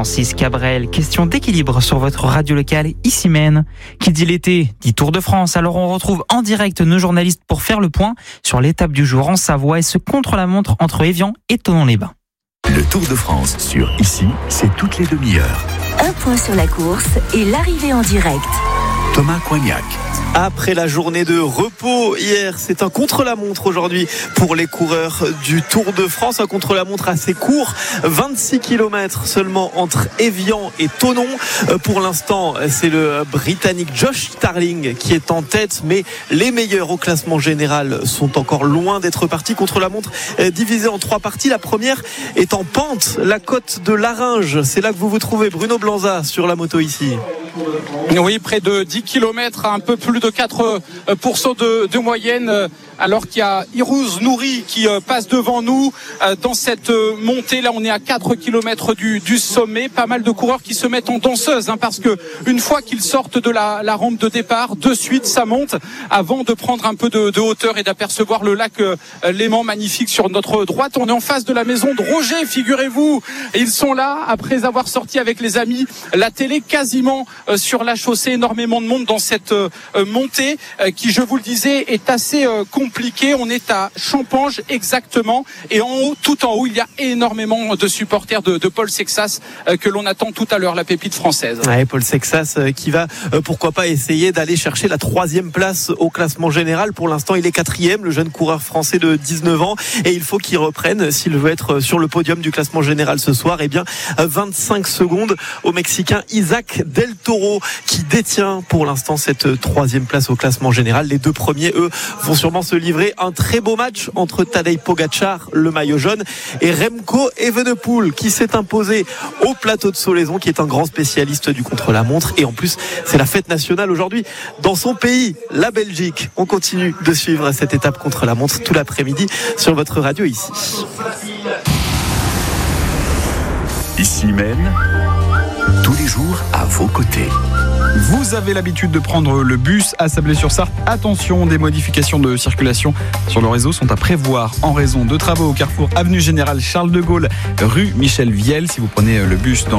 Francis Cabrel. Question d'équilibre sur votre radio locale, ici Maine. Qui dit l'été, dit Tour de France. Alors on retrouve en direct nos journalistes pour faire le point sur l'étape du jour en Savoie et ce contre-la-montre entre Évian et Thonon-les-Bains. Le Tour de France sur Ici, c'est toutes les demi-heures. Un point sur la course et l'arrivée en direct. Thomas Coignac. Après la journée de repos hier, c'est un contre-la-montre aujourd'hui pour les coureurs du Tour de France. Un contre-la-montre assez court, 26 km seulement entre Évian et Thonon. Pour l'instant, c'est le Britannique Josh Starling qui est en tête, mais les meilleurs au classement général sont encore loin d'être partis. Contre-la-montre divisée en 3 parties. La première est en pente, la côte de Laringe. C'est là que vous vous trouvez, Bruno Blanza, sur la moto ici. Oui, près de 10 km, un peu plus de 4% de moyenne, alors qu'il y a Irouz Nouri qui passe devant nous dans cette montée. Là, on est à 4 km du sommet. Pas mal de coureurs qui se mettent en danseuse, parce que une fois qu'ils sortent de la rampe de départ, de suite, ça monte avant de prendre un peu de hauteur et d'apercevoir le lac Léman, magnifique sur notre droite. On est en face de la maison de Roger, figurez-vous. Et ils sont là après avoir sorti avec les amis la télé quasiment sur la chaussée. Énormément de monde dans cette montée qui, je vous le disais, est assez compliquée. On est à Champange exactement, et en haut, tout en haut, il y a énormément de supporters de Paul Sexas que l'on attend tout à l'heure, la pépite française. Ouais, Paul Sexas qui va pourquoi pas essayer d'aller chercher la 3e place au classement général. Pour l'instant, il est 4e, le jeune coureur français de 19 ans, et il faut qu'il reprenne s'il veut être sur le podium du classement général ce soir. Et bien 25 secondes au Mexicain Isaac Del Toro qui détient pour l'instant cette 3e place au classement général. Les 2 premiers, eux, vont sûrement se livrer un très beau match entre Tadej Pogačar, le maillot jaune, et Remco Evenepoel qui s'est imposé au plateau de Solaizon, qui est un grand spécialiste du contre-la-montre. Et en plus, c'est la fête nationale aujourd'hui dans son pays, la Belgique. On continue de suivre cette étape contre-la-montre tout l'après-midi sur votre radio ici. Ici Maine, tous les jours à vos côtés. Vous avez l'habitude de prendre le bus à Sablé-sur-Sarthe. Attention, des modifications de circulation sur le réseau sont à prévoir en raison de travaux au carrefour avenue Général Charles de Gaulle, rue Michel Viel. Si vous prenez le bus dans